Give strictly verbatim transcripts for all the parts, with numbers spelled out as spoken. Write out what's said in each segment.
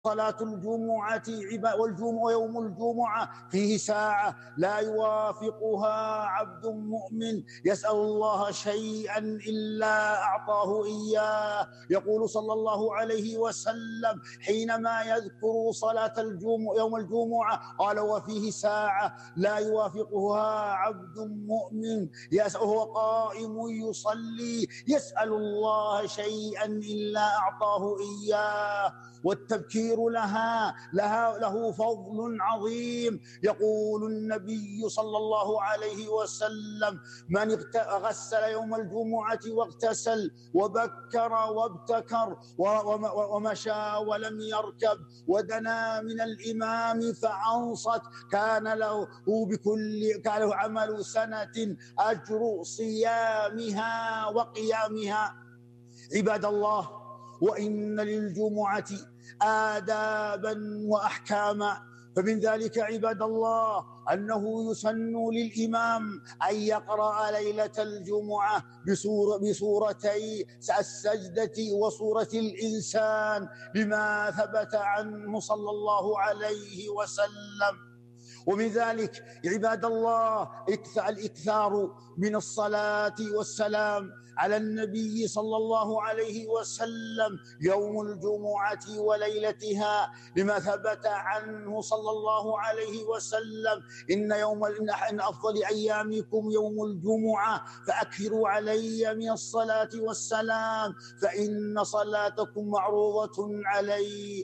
صلاة الجمعة والجمعة يوم الجمعة فيه ساعة لا يوافقها عبد مؤمن يسأل الله شيئا إلا أعطاه إياه. يقول صلى الله عليه وسلم حينما يذكر صلاة الجمعة يوم الجمعة قال: وفيه ساعة لا يوافقها عبد مؤمن وهو قائم يصلي يسأل الله شيئا إلا أعطاه إياه. والتبكير لها, لها له فضل عظيم. يقول النبي صلى الله عليه وسلم: من غسل يوم الجمعة واغتسل وبكر وابتكر ومشى ولم يركب ودنا من الإمام فأنصت كان له بكل كان له عمل سنة أجر صيامها وقيامها. عباد الله، وإن للجمعة آدابا وأحكاما، فمن ذلك عباد الله أنه يسن للإمام أن يقرأ ليلة الجمعة بسورة بسورتي السجدة وسورة الإنسان لما ثبت عنه صلى الله عليه وسلم. ومن ذلك عباد الله الإكثار من الصلاة والسلام على النبي صلى الله عليه وسلم يوم الجمعة وليلتها لما ثبت عنه صلى الله عليه وسلم: إن يوم إن أفضل أيامكم يوم الجمعة فأكثروا علي من الصلاة والسلام فإن صلاتكم معروضة علي.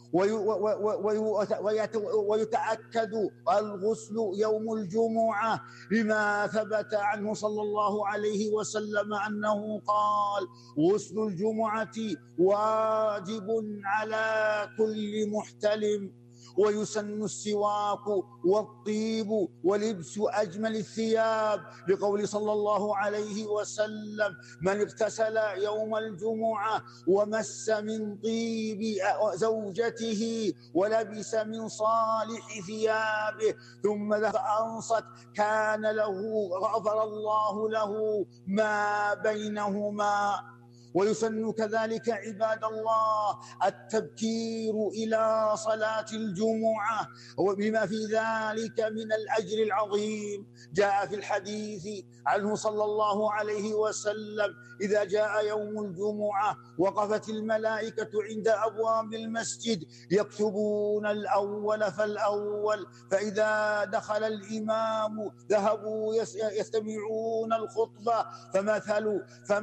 ويتأكد الغسل يوم الجمعة لما ثبت عنه صلى الله عليه وسلم أنه قال: غسل الجمعة واجب على كل محتلم. ويسن السواك والطيب ولبس أجمل الثياب لقول صلى الله عليه وسلم: من اغتسل يوم الجمعة ومس من طيب زوجته ولبس من صالح ثيابه ثم ذهب أنصت كان له غفر الله له ما بينهما. ويسن كذلك عباد الله التبكير إلى صلاة الجمعة وبما في ذلك من الأجر العظيم. جاء في الحديث عنه صلى الله عليه وسلم: إذا جاء يوم الجمعة وقفت الملائكة عند أبواب المسجد يكتبون الأول فالأول، فإذا دخل الإمام ذهبوا يستمعون الخطبة فمثلوا